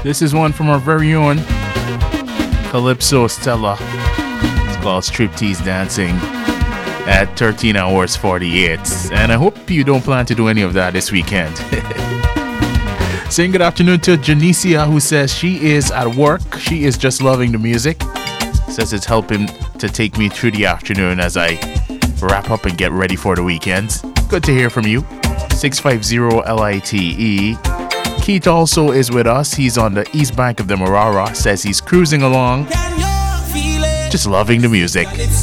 This is one from our very own Calypso Stella. It's called Striptease Dancing at 13 hours 48. And I hope you don't plan to do any of that this weekend. Saying good afternoon to Janicia, who says she is at work. She is just loving the music. Says it's helping to take me through the afternoon as I wrap up and get ready for the weekend. Good to hear from you. 650-LITE. Keith also is with us. He's on the east bank of the Marara. Says he's cruising along, just loving the music.